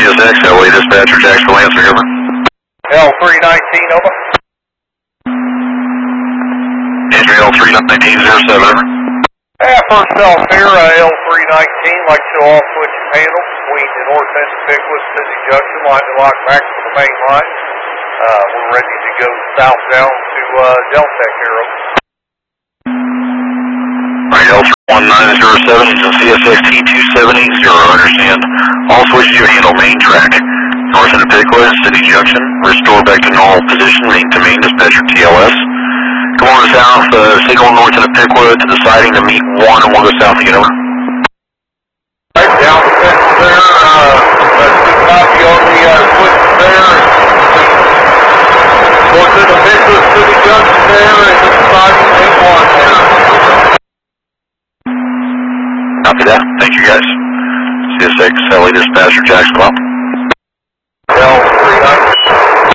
CSX, LA dispatcher, Jacksonville, answer, over. L319, over. Entry L31907, over. First off here, L319, like to show off switch panel between the north end of Pickwood City Junction, line to lock back to the main line. We're ready to go southbound to Deltec here, over. Right, L31907, engine CSX T2780, understand. All switches you handle main track. North end of Pickwood, City Junction, restore back to normal position, main to main, dispatcher TLS. Come on south, signal north end of Pickwood to the siding to meet 1, and we'll go south again, over. Right down the fence there, copy on the switch there, north end of Pickwood City Junction there, and the siding main 1 there. Copy that. Thank you, guys. CSX, LA dispatcher, Jacksonville.